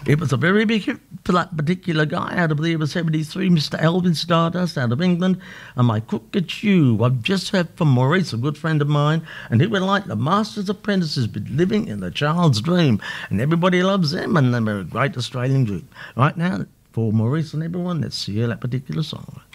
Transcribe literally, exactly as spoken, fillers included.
It was a very big hit for that particular guy out of the year seventy-three, Mister Elvin Stardust out of England. And My Crooked Shoe, I've just heard from Maurice, a good friend of mine, and he would like the Master's Apprentices, but living in the child's dream. And everybody loves them, and they're a great Australian group. Right now, for Maurice and everyone, let's hear that particular song.